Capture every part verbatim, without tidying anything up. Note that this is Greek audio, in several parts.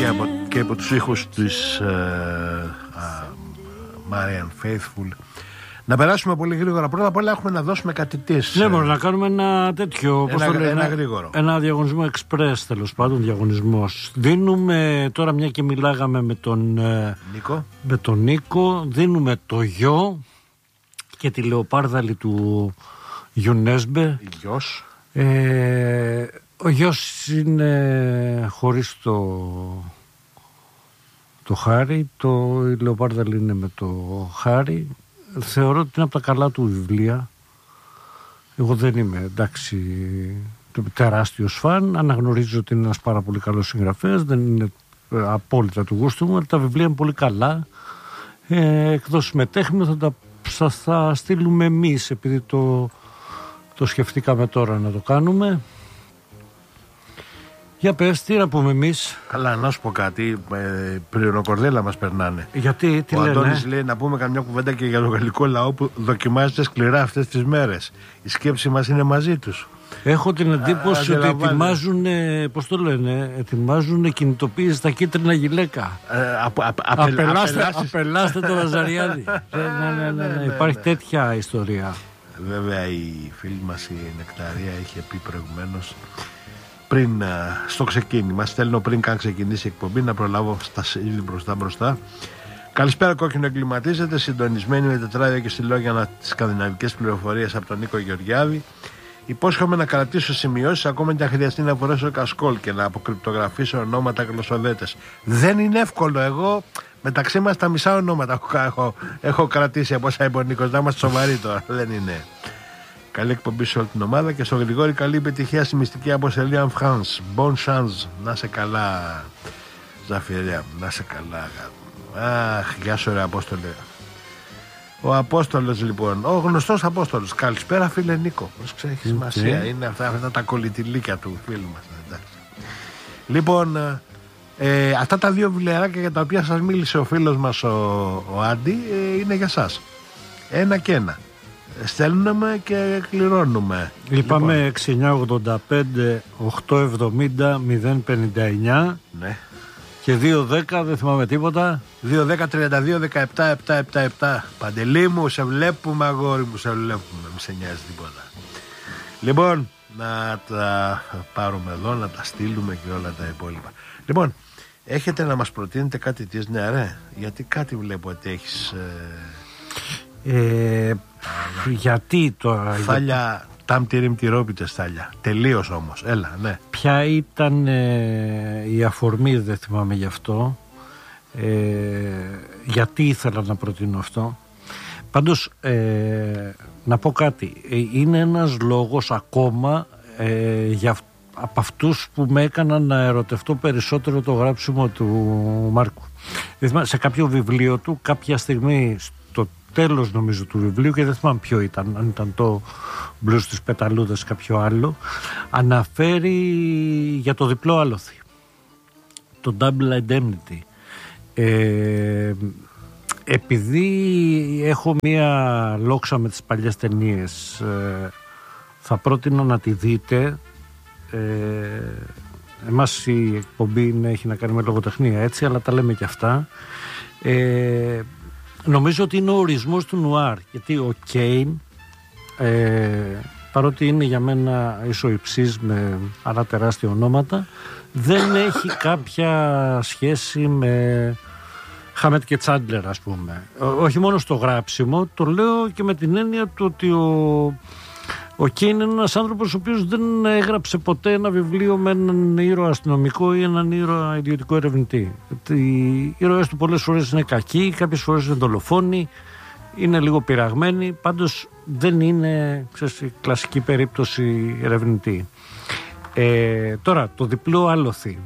από, και από τους ήχους της Marianne Faithfull. Να περάσουμε πολύ γρήγορα. Πρώτα απ' όλα έχουμε να δώσουμε κάτι της. Ναι, μπορούμε να κάνουμε ένα τέτοιο. Ένα, το λένε, ένα γρήγορο. Ένα διαγωνισμό εξπρές, τέλος πάντων, διαγωνισμός. Δίνουμε τώρα, μια και μιλάγαμε με τον Νίκο. Με τον Νίκο, δίνουμε το γιο και τη λεοπάρδαλη του Γιουνέσμπε. Γιος. Ε, ο γιος είναι χωρίς το, το Χάρη, το, η λεοπάρδαλη είναι με το Χάρη. Θεωρώ ότι είναι από τα καλά του βιβλία. Εγώ δεν είμαι, εντάξει, τεράστιος φαν. Αναγνωρίζω ότι είναι ένας πάρα πολύ καλός συγγραφέας. Δεν είναι απόλυτα του γούστου μου, αλλά τα βιβλία είναι πολύ καλά. Ε, εκδόσεις Μετέχμιο θα τα θα, θα στείλουμε εμείς, επειδή το, το σκεφτήκαμε τώρα να το κάνουμε. Για πες, τι να πούμε εμείς. Καλά, να σου πω κάτι. Ε, Πριονοκορδέλα μας περνάνε. Γιατί, τι Ο λένε. Αντώνης λέει να πούμε καμιά κουβέντα και για το γαλλικό λαό που δοκιμάζεται σκληρά αυτές τις μέρες. Η σκέψη μας είναι μαζί τους. Έχω την εντύπωση Α, ότι αντιλαμβάνει. ετοιμάζουν, πώς το λένε, ετοιμάζουν κινητοποίηση στα κίτρινα γυλαίκα. Ε, απο, απ, απ, Απελάστε, απελάσεις. απελάστε το Λαζαριάδη. ναι, ναι, ναι, ναι, υπάρχει τέτοια ιστορία. Βέβαια η φίλη μας η Νεκταρία είχε πει προηγουμένως, πριν στο ξεκίνημα, στέλνω πριν καν ξεκινήσει η εκπομπή, να προλάβω στα σελίδι μπροστά μπροστά. Καλησπέρα, κόκκινο εγκληματίζεται, συντονισμένοι με τετράδια και στυλόγια τις σκανδιναβικές πληροφορίες από τον Νίκο Γεωργιάδη. Υπόσχομαι να κρατήσω σημειώσεις ακόμα και αν χρειαστεί να φορέσω κασκόλ και να αποκρυπτογραφήσω ονόματα γλωσσοδέτες. Δεν είναι εύκολο. Εγώ μεταξύ μας τα μισά ονόματα έχω, έχω, έχω κρατήσει από όσα είπε ο Νίκος. Να είμαστε σοβαροί τώρα. Δεν είναι. Καλή εκπομπή σε όλη την ομάδα και στο Γρηγόρη καλή επιτυχία στη μυστική αποστολή Αν France. Bon chance. Να σε καλά, Ζαφυριά. Να σε καλά. Αχ, γεια σου ρε Απόστολε. Ο Απόστολος λοιπόν, ο γνωστός Απόστολος. Καλησπέρα φίλε Νίκο. Πώς ξέρει, έχει σημασία. Είναι αυτά, αυτά τα κολλητηλίκια του φίλου μας. Εντάξει. Λοιπόν, ε, αυτά τα δύο βιβλιαράκια για τα οποία σας μίλησε ο φίλος μας ο, ο Άντι ε, είναι για σας. Ένα και ένα. Στέλνουμε και κληρώνουμε. Είπαμε λοιπόν. έξι εννιά ογδόντα πέντε οκτακόσια εβδομήντα μηδέν πενήντα εννιά. Ναι. Και δύο δέκα, δεν θυμάμαι τίποτα. δύο δέκα τριάντα δύο δεκαεπτά επτακόσια εβδομήντα επτά. Παντελή μου, σε βλέπουμε αγόρι μου, σε βλέπουμε. Μη σε νοιάζει τίποτα. Λοιπόν, να τα πάρουμε εδώ, να τα στείλουμε και όλα τα υπόλοιπα. Λοιπόν, έχετε να μας προτείνετε κάτι της, ναι ρε, γιατί κάτι βλέπω ότι έχεις... Ε... Ε, γιατί τώρα... Θάλια, τάμτιριμ τυρόπιτες θάλια. Τελείως όμως, έλα, ναι. Ποια ήταν ε, η αφορμή, δεν θυμάμαι γι' αυτό. Ε, γιατί ήθελα να προτείνω αυτό. Πάντως, ε, να πω κάτι. Ε, είναι ένας λόγος ακόμα ε, για, από αυτούς που με έκαναν να ερωτευτώ περισσότερο το γράψιμο του Μάρκου. Σε κάποιο βιβλίο του, κάποια στιγμή στο τέλος νομίζω του βιβλίου, και δεν θυμάμαι ποιο ήταν, αν ήταν το Blues της Πεταλούδας κάποιο άλλο, αναφέρει για το διπλό άλοθη, το Double Indemnity. Ε, επειδή έχω μία λόξα με τις παλιές ταινίες, ε, θα πρότεινα να τη δείτε. ε, εμάς η εκπομπή είναι, έχει να κάνει με λογοτεχνία, έτσι, αλλά τα λέμε και αυτά. ε, Νομίζω ότι είναι ο ορισμός του νουάρ, γιατί ο Κέιν, ε, παρότι είναι για μένα ισοϊψής με άλλα τεράστια ονόματα, δεν έχει κάποια σχέση με Χάμετ και Τσάντλερ, ας πούμε. Όχι μόνο στο γράψιμο, το λέω και με την έννοια του ότι ο, ο Κέιν είναι ένας άνθρωπος ο οποίος δεν έγραψε ποτέ ένα βιβλίο με έναν ήρωα αστυνομικό ή έναν ήρωα ιδιωτικό ερευνητή. Οι ήρωες του πολλές φορές είναι κακοί, κάποιες φορές είναι δολοφόνοι, είναι λίγο πειραγμένοι, πάντως δεν είναι, ξέρεις, η κλασική περίπτωση ερευνητή. Ε, τώρα, το διπλό άλοθη.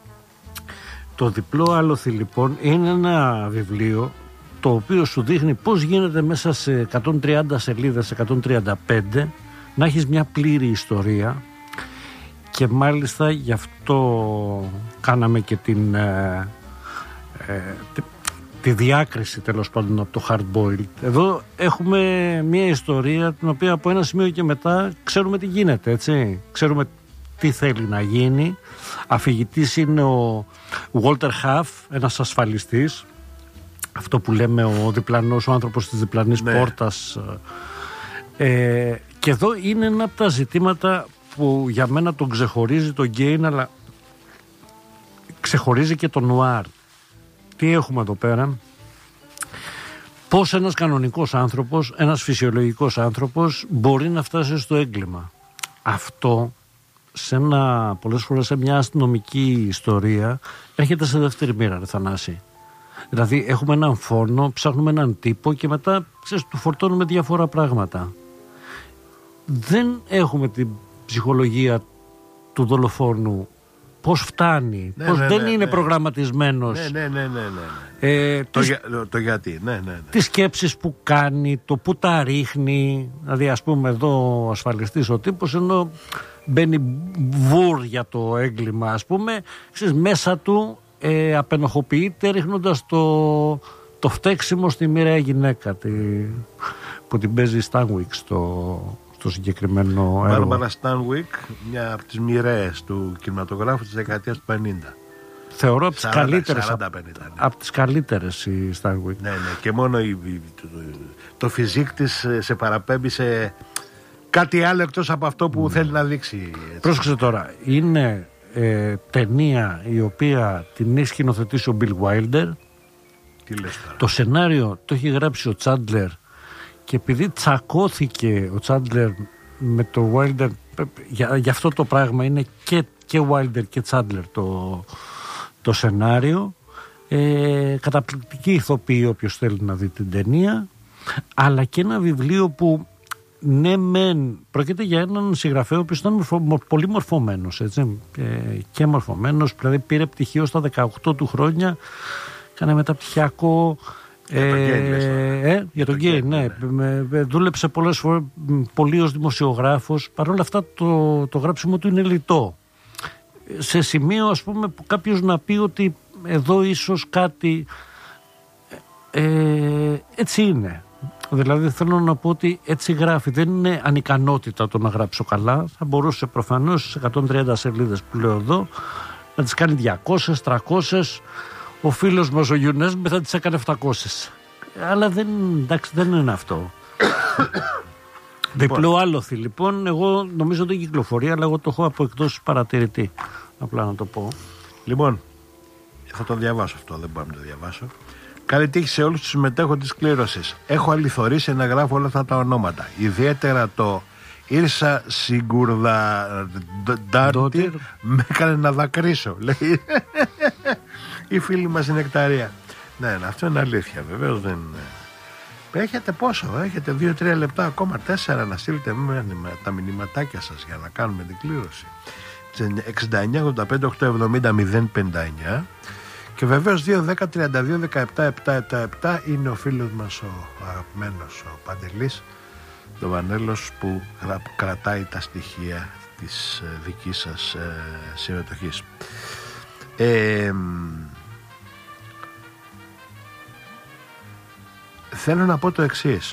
Το διπλό άλοθη λοιπόν είναι ένα βιβλίο το οποίο σου δείχνει πώς γίνεται μέσα σε εκατόν τριάντα σελίδες, εκατόν τριάντα πέντε, να έχεις μια πλήρη ιστορία, και μάλιστα γι' αυτό κάναμε και την, ε, ε, τη, τη διάκριση τέλος πάντων από το hard boiled. Εδώ έχουμε μια ιστορία την οποία από ένα σημείο και μετά ξέρουμε τι γίνεται, έτσι. Ξέρουμε τι θέλει να γίνει. Αφηγητής είναι ο Walter Huff, ένας ασφαλιστής, αυτό που λέμε ο διπλανός, ο άνθρωπος της διπλανής ναι. πόρτας. Ε, και εδώ είναι ένα από τα ζητήματα που για μένα τον ξεχωρίζει τον Γκέιν, αλλά ξεχωρίζει και τον νουάρ. Τι έχουμε εδώ πέρα? Πώς ένας κανονικός άνθρωπος, ένας φυσιολογικός άνθρωπος μπορεί να φτάσει στο έγκλημα. Αυτό σε ένα, πολλές φορές σε μια αστυνομική ιστορία έρχεται σε δεύτερη μοίρα, ρε Θανάση. Δηλαδή έχουμε έναν φόνο, ψάχνουμε έναν τύπο και μετά ξέρεις, του φορτώνουμε διάφορα πράγματα. Δεν έχουμε την ψυχολογία του δολοφόνου. Πώς φτάνει, ναι, πώς ναι, δεν ναι, είναι ναι. προγραμματισμένος. Ναι, ναι, ναι, ναι, ναι. Ε, το, τις, για, το γιατί, ναι, ναι, ναι. Τις σκέψεις που κάνει, το που τα ρίχνει. Δηλαδή ας πούμε εδώ ο ασφαλιστής ο τύπος, ενώ μπαίνει βουρ για το έγκλημα ας πούμε, ξέρεις, μέσα του ε, απενοχοποιείται ρίχνοντας το, το φταίξιμο στη μοιραία γυναίκα τη, που την παίζει Στάνουικ στο... το συγκεκριμένο έργο. Μπάρμπαρα Στάνουικ, μια από τις μοιραίες του κινηματογράφου της δεκαετίας του πενήντα. Θεωρώ από τις καλύτερες, σαράντα πενήντα, ναι. από τις καλύτερες η Στάνουικ. Ναι, ναι, και μόνο η, η, το, το φυσικ της σε παραπέμπει σε κάτι άλλο εκτός από αυτό που mm. θέλει να δείξει. Πρόσεξε τώρα, είναι ε, ταινία η οποία την έχει σκηνοθετήσει ο Μπιλ Βάιλντερ. Τι λες τώρα? Το σενάριο το έχει γράψει ο Τσάντλερ. Και επειδή τσακώθηκε ο Τσάντλερ με το Wilder, για, για αυτό το πράγμα είναι και, και Wilder και Τσάντλερ το, το σενάριο. Ε, καταπληκτική ηθοποιή όποιος θέλει να δει την ταινία, αλλά και ένα βιβλίο που ναι μεν πρόκειται για έναν συγγραφέα ο οποίος ήταν μορφω, πολύ μορφωμένος, έτσι, ε, και μορφωμένος, δηλαδή πήρε πτυχίο στα δεκαοκτώ του χρόνια, έκανε μεταπτυχιακό. Για τον Γκέιν, ε, ε, για τον Γκέιν, ναι. ναι. Δούλεψε πολλές φορές πολύ ως δημοσιογράφος. Παρ' όλα αυτά το, το γράψιμο του είναι λιτό. Σε σημείο ας πούμε που κάποιος να πει ότι εδώ ίσως κάτι ε, έτσι είναι. Δηλαδή θέλω να πω ότι έτσι γράφει. Δεν είναι ανικανότητα το να γράψω καλά. Θα μπορούσε προφανώς στις εκατόν τριάντα σελίδες που λέω εδώ να τις κάνει διακόσιες, τριακόσιες. Ο φίλος μας ο Γιουνέσμπε θα τις έκανε επτακόσιες. Αλλά δεν, εντάξει, δεν είναι αυτό. Λοιπόν. Διπλό άλοθη. Λοιπόν, εγώ νομίζω ότι κυκλοφορεί, αλλά εγώ το έχω από εκτός παρατηρητή. Απλά να το πω. Λοιπόν, θα το διαβάσω αυτό, δεν μπορώ να το διαβάσω. Καλή τύχη σε όλους τους συμμετέχοντες της κλήρωσης. Έχω αληθωρήσει να γράφω όλα αυτά τα ονόματα. Ιδιαίτερα το Ήρσα Σιγκουρδαντάρτη με έκανε να δακρύσω, λέει η φίλη μας η Νεκταρία. Ναι, ναι, αυτό είναι αλήθεια, βεβαίως δεν είναι. Έχετε πόσο, έχετε δύο τρία λεπτά ακόμα, τέσσερα να στείλετε με τα μηνυματάκια σας για να κάνουμε την κλήρωση. εξήντα εννιά ογδόντα πέντε οκτακόσια εβδομήντα μηδέν πενήντα εννιά και βεβαίως δύο δέκα τριάντα δύο δεκαεπτά επτακόσια εβδομήντα επτά είναι ο φίλος μας ο αγαπημένος ο Παντελής το Βανέλος που κρατάει τα στοιχεία της δικής σας ε, συμμετοχής. Ε, θέλω να πω το εξής.